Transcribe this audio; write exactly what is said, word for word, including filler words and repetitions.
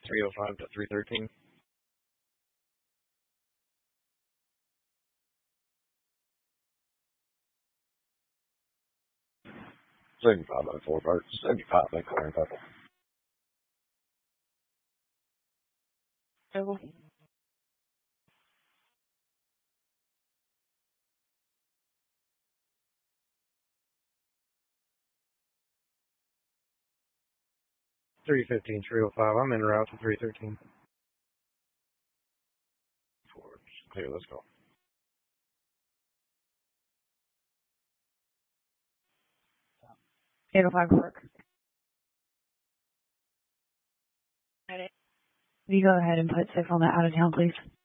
three oh five to three thirteen. seventy-five by four, or seventy-five by clear and purple. Purple. three fifteen, three oh five. I'm in route to three thirteen. Four, clear, let's go. eight oh five work. Got it. Will you go ahead and put six on that out of town, please?